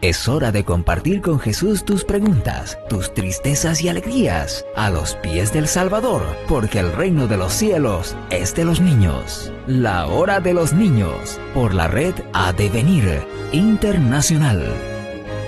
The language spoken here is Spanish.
Es hora de compartir con Jesús tus preguntas, tus tristezas y alegrías a los pies del Salvador, porque el reino de los cielos es de los niños. La hora de los niños, por la red A Devenir Internacional.